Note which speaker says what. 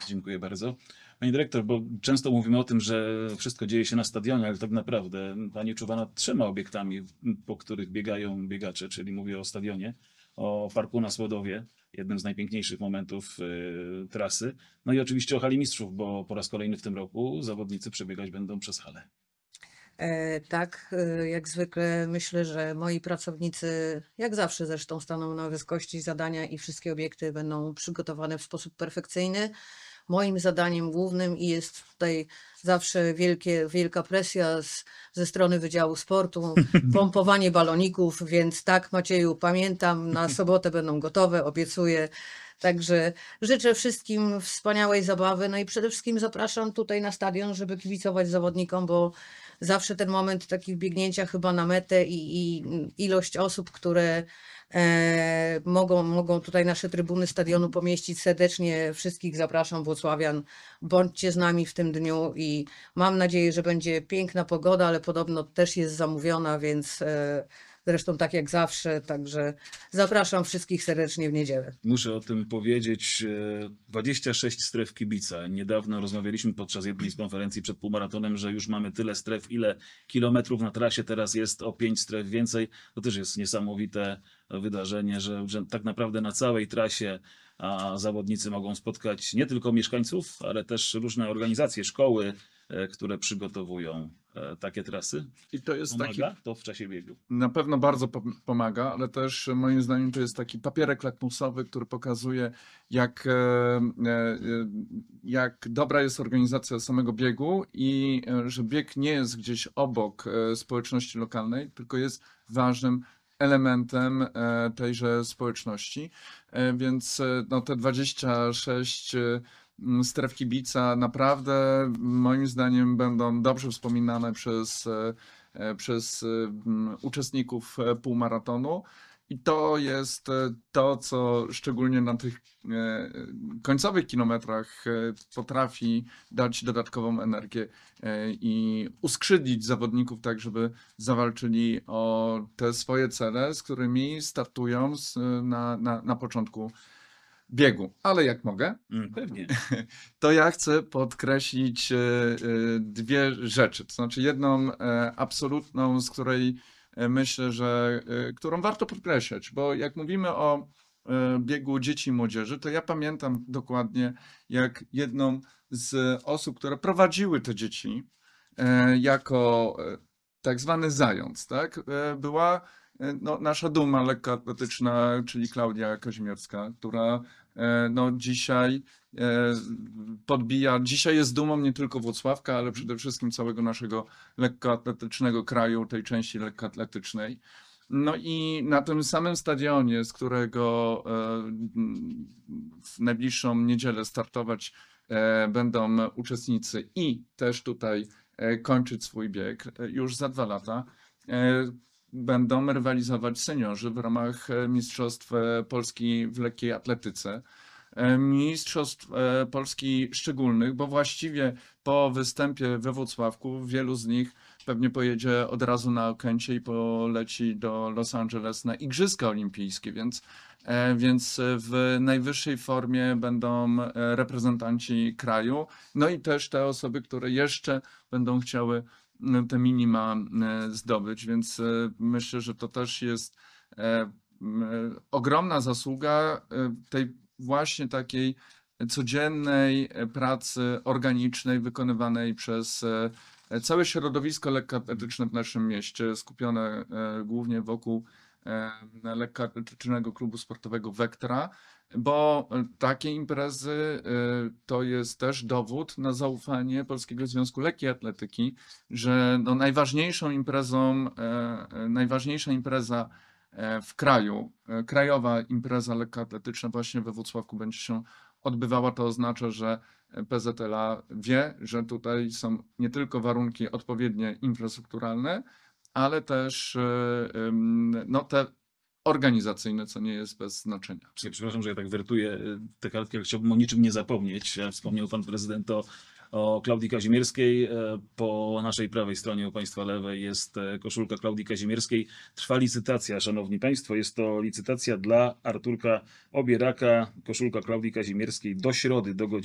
Speaker 1: Dziękuję bardzo. Pani dyrektor, bo często mówimy o tym, że wszystko dzieje się na stadionie, ale tak naprawdę pani czuwa nad 3 obiektami, po których biegają biegacze, czyli mówię o stadionie, o parku na Słodowie, jednym z najpiękniejszych momentów trasy, no i oczywiście o hali mistrzów, bo po raz kolejny w tym roku zawodnicy przebiegać będą przez halę.
Speaker 2: Tak, jak zwykle myślę, że moi pracownicy, jak zawsze zresztą, staną na wysokości zadania i wszystkie obiekty będą przygotowane w sposób perfekcyjny. Moim zadaniem głównym i jest tutaj zawsze wielka presja ze strony Wydziału Sportu, pompowanie baloników, więc tak, Macieju, pamiętam, na sobotę będą gotowe, obiecuję. Także życzę wszystkim wspaniałej zabawy, no i przede wszystkim zapraszam tutaj na stadion, żeby kibicować zawodnikom, bo zawsze ten moment takich biegnięcia chyba na metę i ilość osób, które mogą tutaj nasze trybuny stadionu pomieścić. Serdecznie wszystkich zapraszam, włocławian. Bądźcie z nami w tym dniu i mam nadzieję, że będzie piękna pogoda, ale podobno też jest zamówiona, więc zresztą tak jak zawsze, także zapraszam wszystkich serdecznie w niedzielę.
Speaker 1: Muszę o tym powiedzieć. 26 stref kibica. Niedawno rozmawialiśmy podczas jednej z konferencji przed półmaratonem, że już mamy tyle stref, ile kilometrów na trasie. Teraz jest o 5 stref więcej. To też jest niesamowite wydarzenie, że tak naprawdę na całej trasie zawodnicy mogą spotkać nie tylko mieszkańców, ale też różne organizacje, szkoły, które przygotowują takie trasy.
Speaker 3: I to jest taki,
Speaker 1: Pomaga to w czasie biegu.
Speaker 3: na pewno bardzo pomaga, ale też moim zdaniem to jest taki papierek lakmusowy, który pokazuje, jak dobra jest organizacja samego biegu i że bieg nie jest gdzieś obok społeczności lokalnej, tylko jest ważnym elementem tejże społeczności. Więc no, te 26 stref kibica naprawdę moim zdaniem będą dobrze wspominane przez uczestników półmaratonu. I to jest to, co szczególnie na tych końcowych kilometrach potrafi dać dodatkową energię i uskrzydlić zawodników tak, żeby zawalczyli o te swoje cele, z którymi startują na początku biegu. Ale jak mogę,
Speaker 1: Pewnie.
Speaker 3: to ja chcę podkreślić dwie rzeczy. To znaczy jedną absolutną, z której myślę, że którą warto podkreślać, bo jak mówimy o biegu dzieci i młodzieży, to ja pamiętam dokładnie, jak jedną z osób, które prowadziły te dzieci jako tak zwany zając, tak, była no, nasza duma lekkoatletyczna, czyli Klaudia Kazimierska, która no, dzisiaj dzisiaj jest dumą nie tylko Włocławka, ale przede wszystkim całego naszego lekkoatletycznego kraju, tej części lekkoatletycznej. No i na tym samym stadionie, z którego w najbliższą niedzielę startować będą uczestnicy i też tutaj kończyć swój bieg już za 2 lata, będą rywalizować seniorzy w ramach Mistrzostw Polski w lekkiej atletyce. Mistrzostw Polski szczególnych, bo właściwie po występie we Włocławku wielu z nich pewnie pojedzie od razu na Okęcie i poleci do Los Angeles na Igrzyska Olimpijskie, więc w najwyższej formie będą reprezentanci kraju, no i też te osoby, które jeszcze będą chciały te minima zdobyć, więc myślę, że to też jest ogromna zasługa tej właśnie takiej codziennej pracy organicznej wykonywanej przez całe środowisko lekkoatletyczne w naszym mieście, skupione głównie wokół lekkoatletycznego klubu sportowego Vectra, bo takie imprezy to jest też dowód na zaufanie Polskiego Związku Lekkiej Atletyki, że no najważniejsza impreza w kraju, krajowa impreza lekkoatletyczna właśnie we Włocławku będzie się odbywała. To oznacza, że PZLA wie, że tutaj są nie tylko warunki odpowiednie infrastrukturalne, ale też no, te organizacyjne, co nie jest bez znaczenia.
Speaker 1: Ja przepraszam, że ja tak wertuję te kartki, ale chciałbym o niczym nie zapomnieć. Wspomniał pan prezydent o Klaudii Kazimierskiej. Po naszej prawej stronie, u państwa lewej jest koszulka Klaudii Kazimierskiej. Trwa licytacja, szanowni państwo. Jest to licytacja dla Arturka Obieraka. Koszulka Klaudii Kazimierskiej do środy, do godziny